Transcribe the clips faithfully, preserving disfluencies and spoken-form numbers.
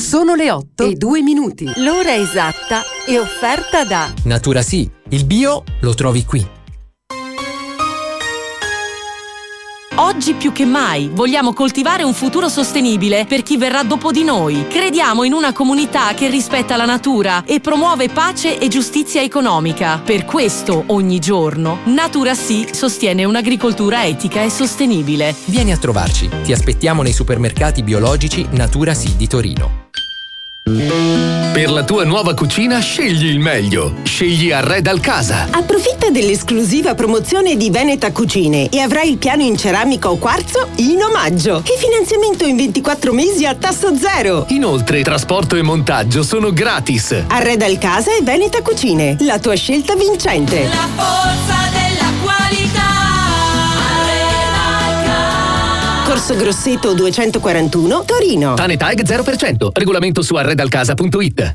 Sono le otto e due minuti. L'ora esatta è offerta da Natura Sì, il bio lo trovi qui. Oggi più che mai vogliamo coltivare un futuro sostenibile per chi verrà dopo di noi. Crediamo in una comunità che rispetta la natura e promuove pace e giustizia economica. Per questo, ogni giorno, Natura Sì sostiene un'agricoltura etica e sostenibile. Vieni a trovarci. Ti aspettiamo nei supermercati biologici Natura Sì di Torino. Per la tua nuova cucina scegli il meglio. Scegli Arreda al Casa. Approfitta dell'esclusiva promozione di Veneta Cucine e avrai il piano in ceramica o quarzo in omaggio. E finanziamento in ventiquattro mesi a tasso zero. Inoltre, trasporto e montaggio sono gratis. Arreda al Casa e Veneta Cucine. La tua scelta vincente. La forza della qualità. Corso Grosseto duecentoquarantuno, Torino. Tanetag zero per cento. Regolamento su arredalcasa punto it.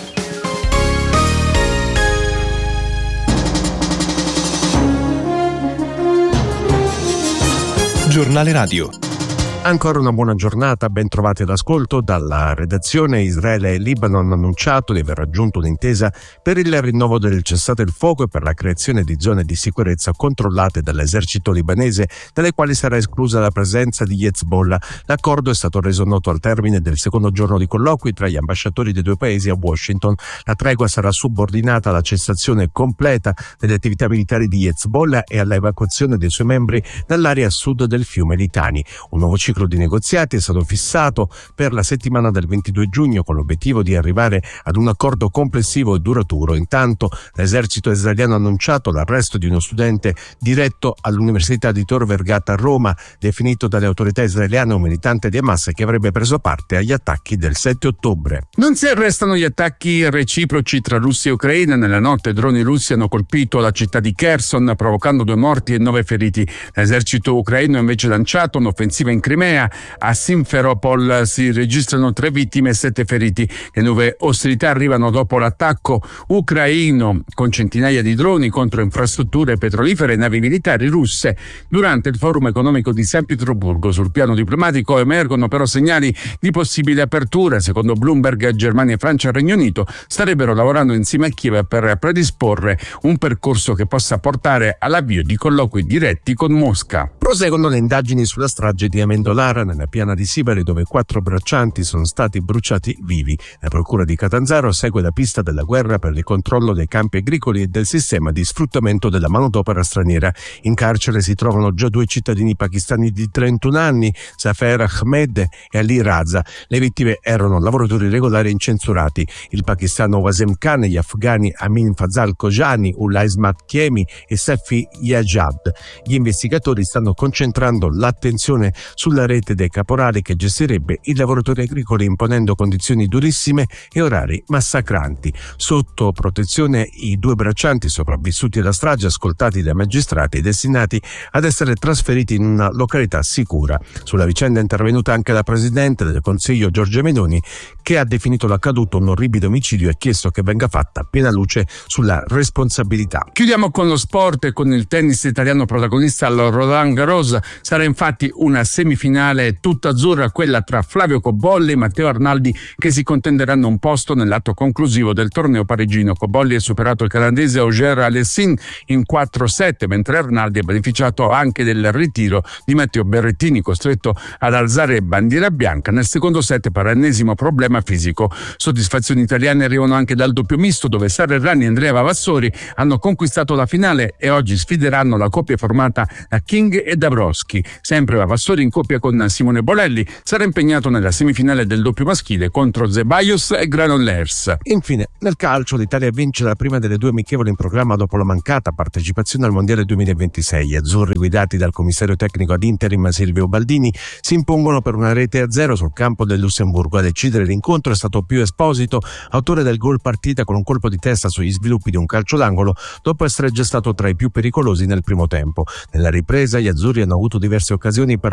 Giornale Radio. Ancora una buona giornata, ben trovati all'ascolto. Dalla redazione Israele e Libano hanno annunciato di aver raggiunto un'intesa per il rinnovo del cessate il fuoco e per la creazione di zone di sicurezza controllate dall'esercito libanese, dalle quali sarà esclusa la presenza di Hezbollah. L'accordo è stato reso noto al termine del secondo giorno di colloqui tra gli ambasciatori dei due paesi a Washington. La tregua sarà subordinata alla cessazione completa delle attività militari di Hezbollah e all'evacuazione dei suoi membri dall'area sud del fiume Litani. Un nuovo ciclo di negoziati è stato fissato per la settimana del ventidue giugno con l'obiettivo di arrivare ad un accordo complessivo e duraturo. Intanto l'esercito israeliano ha annunciato l'arresto di uno studente diretto all'Università di Tor Vergata a Roma, definito dalle autorità israeliane un militante di Hamas che avrebbe preso parte agli attacchi del sette ottobre. Non si arrestano gli attacchi reciproci tra Russia e Ucraina. Nella notte droni russi hanno colpito la città di Kherson, provocando due morti e nove feriti. L'esercito ucraino ha invece lanciato un'offensiva in Crimea. A Simferopol si registrano tre vittime e sette feriti. Le nuove ostilità arrivano dopo l'attacco ucraino con centinaia di droni contro infrastrutture petrolifere e navi militari russe. Durante il forum economico di San Pietroburgo, sul piano diplomatico emergono però segnali di possibili aperture. Secondo Bloomberg, Germania, Francia e Regno Unito starebbero lavorando insieme a Kiev per predisporre un percorso che possa portare all'avvio di colloqui diretti con Mosca. Proseguono le indagini sulla strage di Amendolara nella piana di Sibari, dove quattro braccianti sono stati bruciati vivi. La procura di Catanzaro segue la pista della guerra per il controllo dei campi agricoli e del sistema di sfruttamento della manodopera straniera. In carcere si trovano già due cittadini pakistani di trentuno anni, Zafer Ahmed e Ali Raza. Le vittime erano lavoratori regolari incensurati. Il pakistano Wasem Khan e gli afghani Amin Fazal Kojani, Ulay Ismat Kiemi e Safi Yajad. Gli investigatori stanno concentrando l'attenzione sulla rete dei caporali che gestirebbe i lavoratori agricoli, imponendo condizioni durissime e orari massacranti. Sotto protezione i due braccianti sopravvissuti alla strage, ascoltati dai magistrati destinati ad essere trasferiti in una località sicura. Sulla vicenda è intervenuta anche la presidente del Consiglio Giorgia Meloni, che ha definito l'accaduto un orribile omicidio e chiesto che venga fatta piena luce sulla responsabilità. Chiudiamo con lo sport e con il tennis italiano protagonista al Roland Garros. Sarà infatti una semifinale tutta azzurra, quella tra Flavio Cobolli e Matteo Arnaldi, che si contenderanno un posto nell'atto conclusivo del torneo parigino. Cobolli ha superato il canadese Auger Aliassime in quattro sette, mentre Arnaldi ha beneficiato anche del ritiro di Matteo Berrettini, costretto ad alzare bandiera bianca nel secondo set per ennesimo problema fisico. Soddisfazioni italiane arrivano anche dal doppio misto, dove Sara Errani e Andrea Vavassori hanno conquistato la finale e oggi sfideranno la coppia formata da King e Dabrowski. Sempre Vavassori in coppia con Simone Bolelli sarà impegnato nella semifinale del doppio maschile contro Zeballos e Granollers. Infine, nel calcio l'Italia vince la prima delle due amichevoli in programma dopo la mancata partecipazione al Mondiale duemilaventisei. Gli azzurri, guidati dal commissario tecnico ad interim Silvio Baldini, si impongono per una rete a zero sul campo del Lussemburgo. A decidere l'incontro è stato Pio Esposito, autore del gol partita con un colpo di testa sugli sviluppi di un calcio d'angolo, dopo essere già stato tra i più pericolosi nel primo tempo. Nella ripresa gli azzurri hanno avuto diverse occasioni per raddoppiare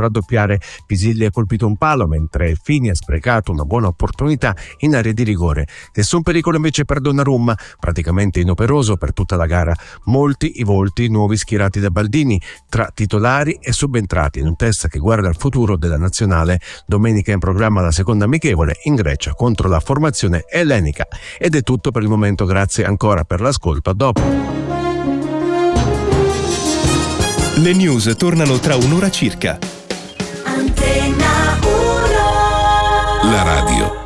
regolare. Pisilli ha colpito un palo mentre Fini ha sprecato una buona opportunità in area di rigore. Nessun pericolo invece per Donnarumma, praticamente inoperoso per tutta la gara. Molti i volti nuovi schierati da Baldini, tra titolari e subentrati in un test che guarda al futuro della nazionale. Domenica è in programma la seconda amichevole in Grecia contro la formazione ellenica. Ed è tutto per il momento, grazie ancora per l'ascolto, a dopo. Le news tornano tra un'ora circa. Antenna uno. La radio